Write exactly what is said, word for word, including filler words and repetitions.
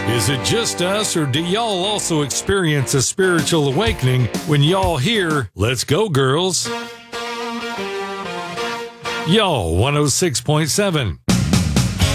Is it just us, or do y'all also experience a spiritual awakening when y'all hear, "Let's go, girls"? Y'all, one oh six point seven.